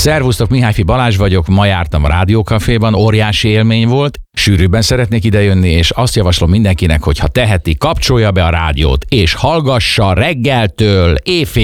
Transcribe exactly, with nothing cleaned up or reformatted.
Szervusztok, Mihályfi Balázs vagyok, ma jártam a Rádiókaféban, óriási élmény volt, sűrűbben szeretnék idejönni, és azt javaslom mindenkinek, hogy ha teheti, kapcsolja be a rádiót, és hallgassa reggeltől éjfél